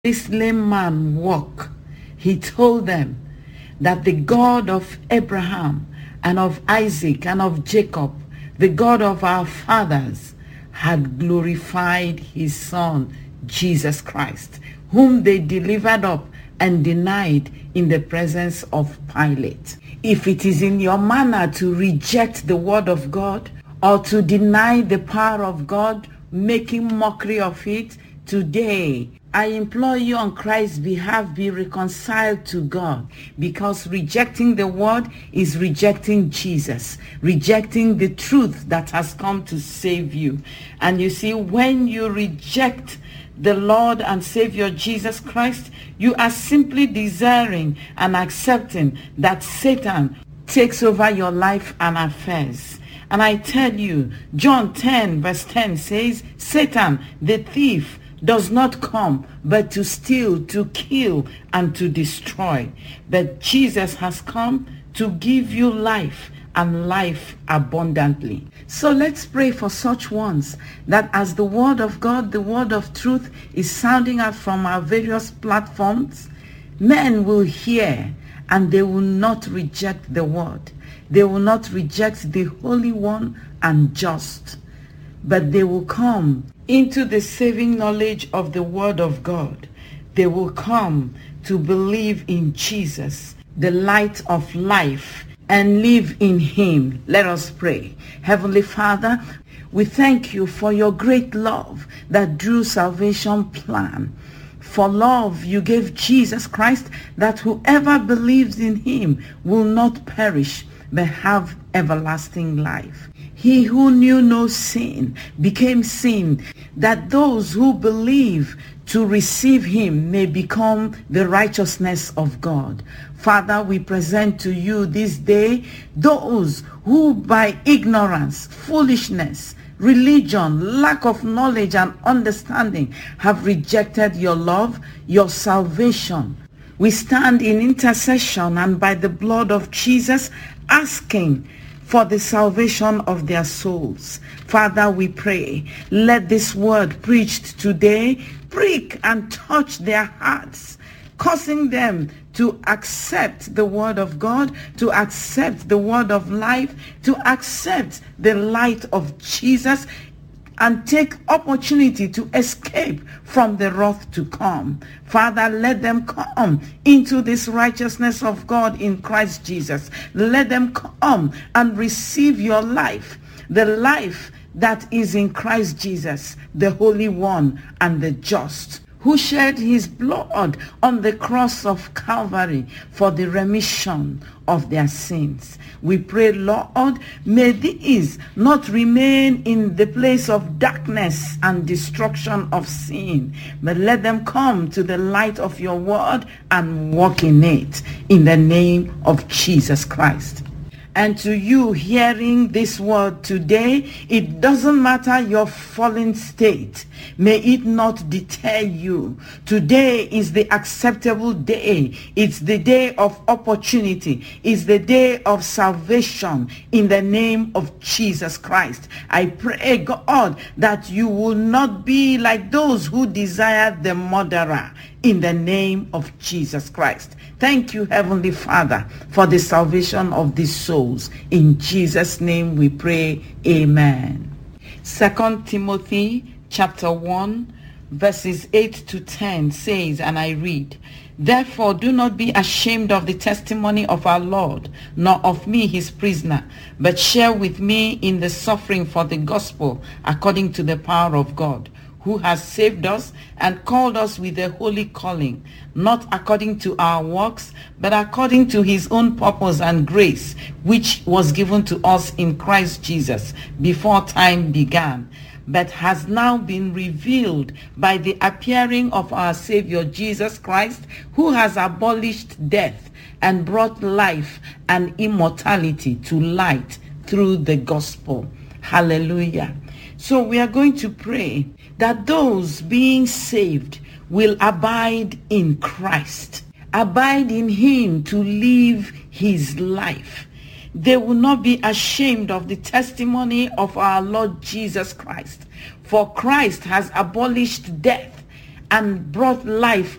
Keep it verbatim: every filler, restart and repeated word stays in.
this lame man walk, he told them that the God of Abraham and of Isaac and of Jacob, the God of our fathers, had glorified his son, Jesus Christ, whom they delivered up and denied in the presence of Pilate. If it is in your manner to reject the word of God or to deny the power of God, making mockery of it, today I implore you on Christ's behalf, be reconciled to God, because rejecting the word is rejecting Jesus, rejecting the truth that has come to save you. And you see, when you reject the Lord and Savior Jesus Christ, you are simply desiring and accepting that Satan takes over your life and affairs. And I tell you, John ten verse ten says, Satan, the thief, does not come but to steal, to kill, and to destroy. But Jesus has come to give you life, and life abundantly. So let's pray for such ones, that as the word of God, the word of truth is sounding out from our various platforms, men will hear and they will not reject the word. They will not reject the Holy One and just, but they will come into the saving knowledge of the word of God. They will come to believe in Jesus, the light of life, and live in him. Let us pray. Heavenly Father, we thank you for your great love that drew salvation plan. For love, you gave Jesus Christ, that whoever believes in him will not perish, but have everlasting life. He who knew no sin became sin, that those who believe to receive him may become the righteousness of God. Father, we present to you this day those who by ignorance, foolishness, religion, lack of knowledge and understanding have rejected your love, your salvation. We stand in intercession and by the blood of Jesus asking for the salvation of their souls. Father, we pray, let this word preached today prick and touch their hearts, causing them to accept the word of God, to accept the word of life, to accept the light of Jesus, and take opportunity to escape from the wrath to come. Father, let them come into this righteousness of God in Christ Jesus. Let them come and receive your life, the life that is in Christ Jesus, the Holy One and the just, who shed his blood on the cross of Calvary for the remission of their sins. We pray, Lord, may these not remain in the place of darkness and destruction of sin, but let them come to the light of your word and walk in it, in the name of Jesus Christ. And to you hearing this word today, it doesn't matter your fallen state. May it not deter you. Today is the acceptable day. It's the day of opportunity. It's the day of salvation in the name of Jesus Christ. I pray, God, that you will not be like those who desire the murderer, in the name of Jesus Christ. Thank you, Heavenly Father, for the salvation of these souls. In Jesus' name we pray, amen. Second Timothy chapter one, verses eight to ten says, and I read, Therefore do not be ashamed of the testimony of our Lord, nor of me his prisoner, but share with me in the suffering for the gospel according to the power of God, who has saved us and called us with a holy calling, not according to our works, but according to his own purpose and grace, which was given to us in Christ Jesus before time began, but has now been revealed by the appearing of our Savior Jesus Christ, who has abolished death and brought life and immortality to light through the gospel. Hallelujah. So we are going to pray that those being saved will abide in Christ, abide in him to live his life. They will not be ashamed of the testimony of our Lord Jesus Christ, for Christ has abolished death and brought life